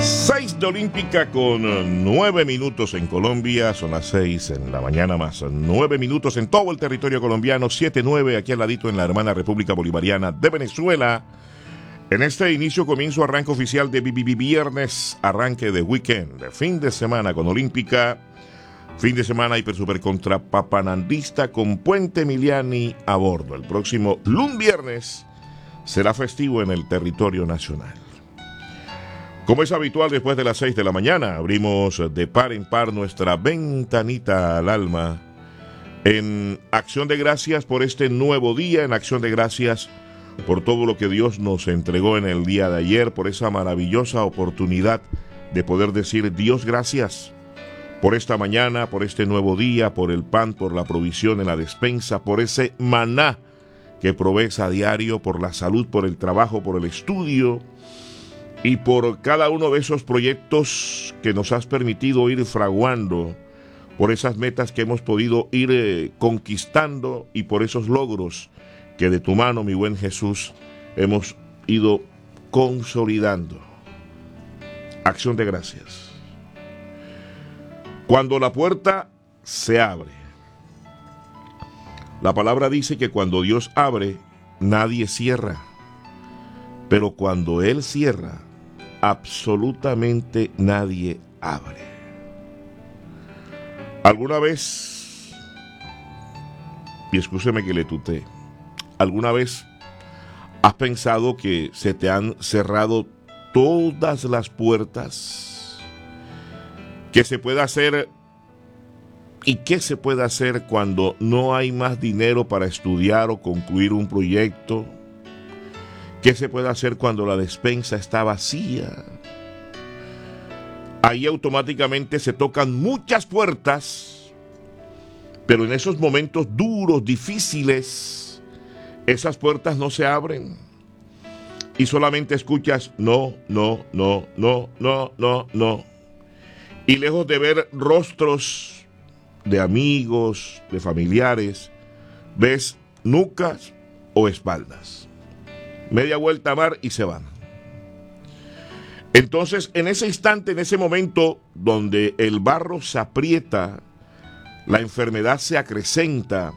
6 de Olímpica con 9 minutos en Colombia, son las 6 en la mañana más 9 minutos en todo el territorio colombiano, 7-9 aquí al ladito en la hermana República Bolivariana de Venezuela. En este inicio, comienzo, arranque oficial de viernes, arranque de weekend, de fin de semana con Olímpica, fin de semana hiper super contra Papanandista con Puente Emiliani a bordo. El próximo viernes será festivo en el territorio nacional. Como es habitual, después de las 6 de la mañana, abrimos de par en par nuestra ventanita al alma en acción de gracias por este nuevo día, en acción de gracias por todo lo que Dios nos entregó en el día de ayer, por esa maravillosa oportunidad de poder decir Dios gracias por esta mañana, por este nuevo día, por el pan, por la provisión en la despensa, por ese maná que provees a diario, por la salud, por el trabajo, por el estudio y por cada uno de esos proyectos que nos has permitido ir fraguando, por esas metas que hemos podido ir conquistando y por esos logros que de tu mano, mi buen Jesús, hemos ido consolidando. Acción de gracias. Cuando la puerta se abre, la palabra dice que cuando Dios abre, nadie cierra. Pero cuando Él cierra, absolutamente nadie abre. ¿Alguna vez, y escúcheme que le tutee, alguna vez has pensado que se te han cerrado todas las puertas? ¿Qué se puede hacer y qué se puede hacer cuando no hay más dinero para estudiar o concluir un proyecto? ¿Qué se puede hacer cuando la despensa está vacía? Ahí automáticamente se tocan muchas puertas, pero en esos momentos duros, difíciles, esas puertas no se abren. Y solamente escuchas no, no, no, no, no, no, no. Y lejos de ver rostros de amigos, de familiares, ves nucas o espaldas. Media vuelta a mar y se van. Entonces, en ese instante, en ese momento donde el barro se aprieta, la enfermedad se acrecenta,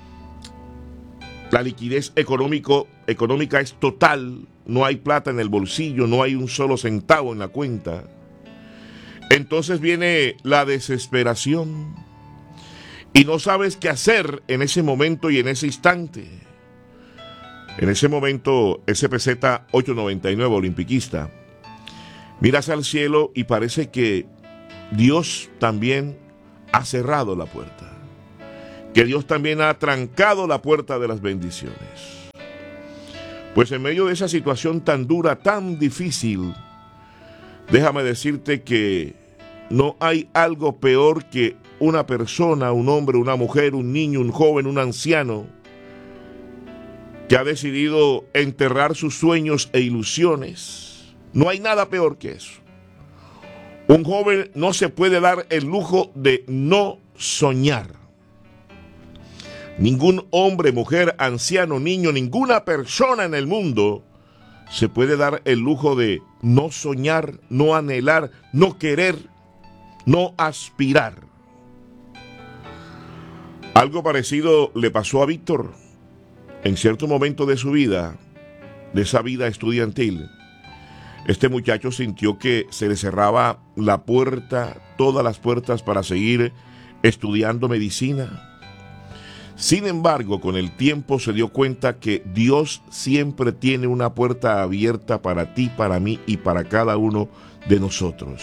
la liquidez económica es total, no hay plata en el bolsillo, no hay un solo centavo en la cuenta. Entonces viene la desesperación y no sabes qué hacer en ese momento y en ese instante. En ese momento, SPZ 899 olimpiquista, miras al cielo y parece que Dios también ha cerrado la puerta, que Dios también ha trancado la puerta de las bendiciones. Pues en medio de esa situación tan dura, tan difícil, déjame decirte que no hay algo peor que una persona, un hombre, una mujer, un niño, un joven, un anciano, que ha decidido enterrar sus sueños e ilusiones. No hay nada peor que eso. Un joven no se puede dar el lujo de no soñar. Ningún hombre, mujer, anciano, niño, ninguna persona en el mundo se puede dar el lujo de no soñar, no anhelar, no querer, no aspirar. Algo parecido le pasó a Víctor. En cierto momento de su vida, de esa vida estudiantil, este muchacho sintió que se le cerraba la puerta, todas las puertas para seguir estudiando medicina. Sin embargo, con el tiempo se dio cuenta que Dios siempre tiene una puerta abierta para ti, para mí y para cada uno de nosotros.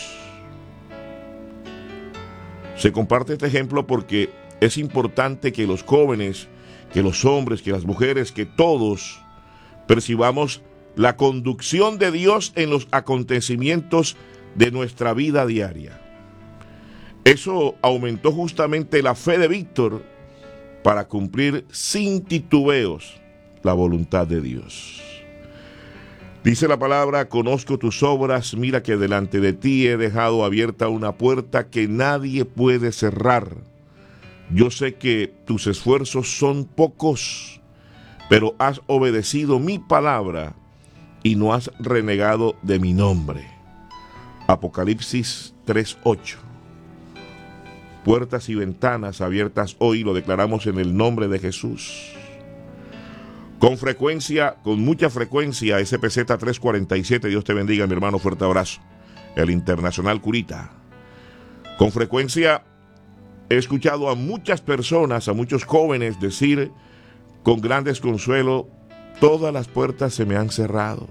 Se comparte este ejemplo porque es importante que los jóvenes, que los hombres, que las mujeres, que todos percibamos la conducción de Dios en los acontecimientos de nuestra vida diaria. Eso aumentó justamente la fe de Víctor para cumplir sin titubeos la voluntad de Dios. Dice la palabra: conozco tus obras, mira que delante de ti he dejado abierta una puerta que nadie puede cerrar. Yo sé que tus esfuerzos son pocos, pero has obedecido mi palabra y no has renegado de mi nombre. Apocalipsis 3:8. Puertas y ventanas abiertas hoy, lo declaramos en el nombre de Jesús. Con frecuencia, con mucha frecuencia, SPZ 347, Dios te bendiga, mi hermano, fuerte abrazo. El Internacional Curita. Con frecuencia he escuchado a muchas personas, a muchos jóvenes decir con gran desconsuelo: todas las puertas se me han cerrado.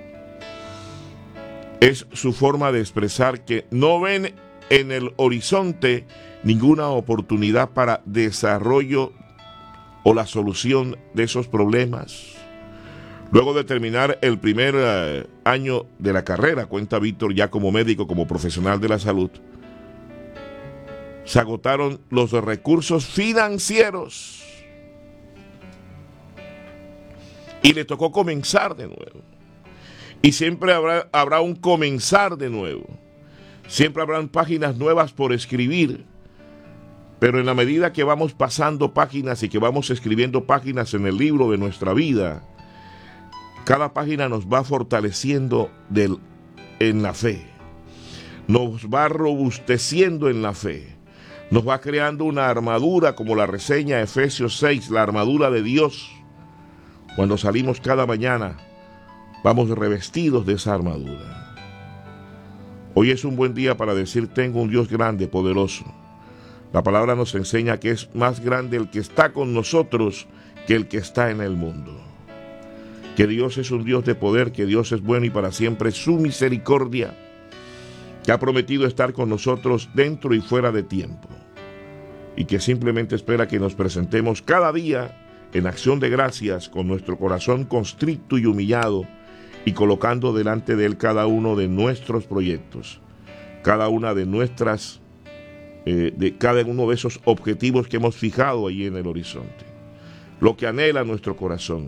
Es su forma de expresar que no ven en el horizonte ninguna oportunidad para desarrollo o la solución de esos problemas. Luego de terminar el primer año de la carrera, cuenta Víctor, ya como médico, como profesional de la salud, se agotaron los recursos financieros y le tocó comenzar de nuevo. Y siempre habrá un comenzar de nuevo. Siempre habrán páginas nuevas por escribir. Pero en la medida que vamos pasando páginas y que vamos escribiendo páginas en el libro de nuestra vida, cada página nos va fortaleciendo en la fe. Nos va robusteciendo en la fe. Nos va creando una armadura, como la reseña Efesios 6, la armadura de Dios. Cuando salimos cada mañana, vamos revestidos de esa armadura. Hoy es un buen día para decir: tengo un Dios grande, poderoso. La palabra nos enseña que es más grande el que está con nosotros que el que está en el mundo. Que Dios es un Dios de poder, que Dios es bueno y para siempre su misericordia, que ha prometido estar con nosotros dentro y fuera de tiempo, y que simplemente espera que nos presentemos cada día en acción de gracias, con nuestro corazón constricto y humillado, y colocando delante de Él cada uno de nuestros proyectos, cada una de nuestras de cada uno de esos objetivos que hemos fijado ahí en el horizonte, lo que anhela nuestro corazón,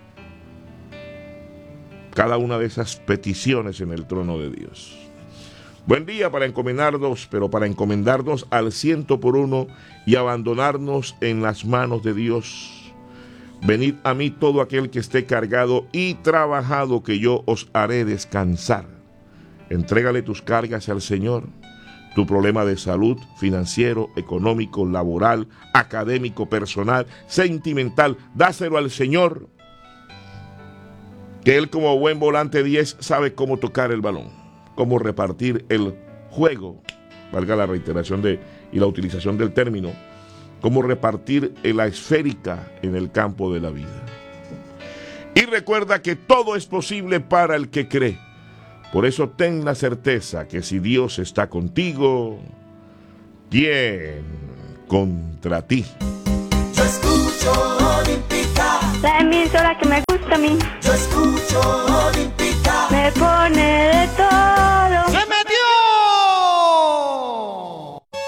cada una de esas peticiones en el trono de Dios. Buen día para encomendarnos, pero para encomendarnos al 100% y abandonarnos en las manos de Dios. Venid a mí todo aquel que esté cargado y trabajado, que yo os haré descansar. Entrégale tus cargas al Señor. Tu problema de salud, financiero, económico, laboral, académico, personal, sentimental, dáselo al Señor, que Él, como buen volante 10, sabe cómo tocar el balón, cómo repartir el juego, valga la reiteración y la utilización del término, cómo repartir la esférica en el campo de la vida. Y recuerda que todo es posible para el que cree. Por eso ten la certeza que si Dios está contigo, ¿quién contra ti? Yo escucho Olímpica, la emisora que me